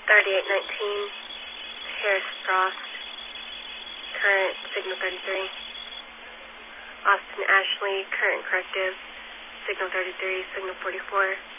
3819, Harris Frost, current signal 33. Austin Ashley, current corrective, signal 33, signal 44.